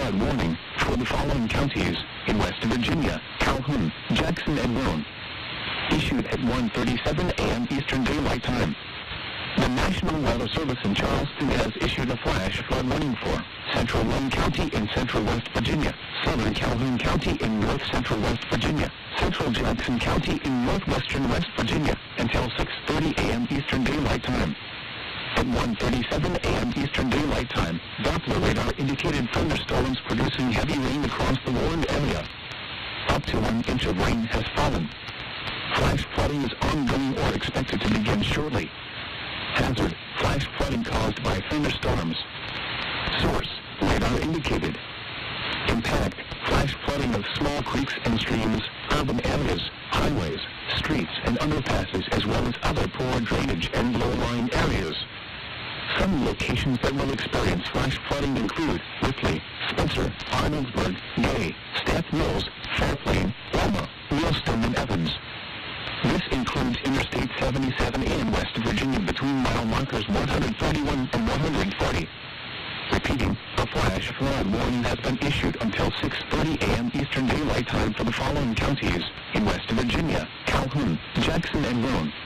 flood warning for the following counties in West Virginia: Calhoun, Jackson, and Roane. Issued at 1:37 a.m. Eastern Daylight Time. The National Weather Service in Charleston has issued a flash flood warning for Central Wayne County in central West Virginia, Southern Calhoun County in north-central West Virginia, Central Jackson County in northwestern West Virginia, until 6:30 a.m. Eastern Daylight Time. At 1:37 a.m. Eastern Daylight Time, Doppler radar indicated thunderstorms producing heavy rain across the warned area. Up to 1 inch of rain has fallen. Flash flooding is ongoing or expected to begin shortly. Hazard: flash flooding caused by thunderstorms. Source: radar indicated. Impact: flash flooding of small creeks and streams, urban areas, highways, streets, and underpasses, as well as other poor drainage and low-lying areas. Some locations that will experience flash flooding include Ripley, Spencer, Arnoldsburg, Gay, Staff Mills, Fair Plain, Walma, Millstone, and Evans. This includes Interstate 77 in West Virginia between mile markers 131 and 140. Repeating, a flash flood warning has been issued until 6:30 a.m. Eastern Daylight Time for the following counties in West Virginia: Calhoun, Jackson, and Roane.